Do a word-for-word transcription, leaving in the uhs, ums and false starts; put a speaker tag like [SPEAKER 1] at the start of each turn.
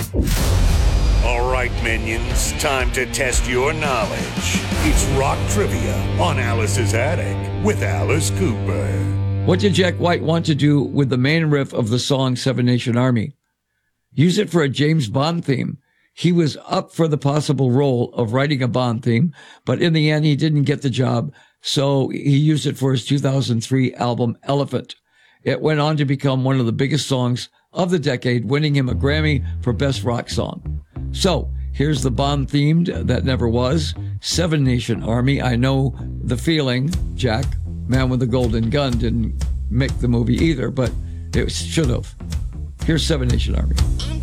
[SPEAKER 1] All right, minions, time to test your knowledge. It's rock trivia on Alice's Attic with Alice Cooper.
[SPEAKER 2] What did Jack White want to do with the main riff of the song Seven Nation Army? Use it for a James Bond theme. He was up for the possible role of writing a Bond theme, but in the end, he didn't get the job, so he used it for his two thousand three album Elephant. It went on to become one of the biggest songs of the decade, winning him a Grammy for Best Rock Song. So, here's the Bond-themed That Never Was, Seven Nation Army. I know the feeling, Jack, Man with the Golden Gun, didn't make the movie either, but it should have. Here's Seven Nation Army.